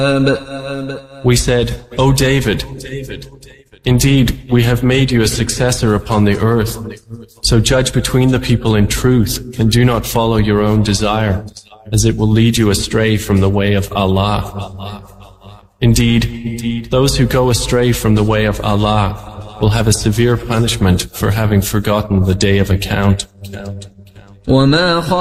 We said, O David, indeed, we have made you a successor upon the earth. So judge between the people in truth, and do not follow your own desire, as it will lead you astray from the way of Allah. Indeed, those who go astray from the way of Allah will have a severe punishment for having forgotten the day of account.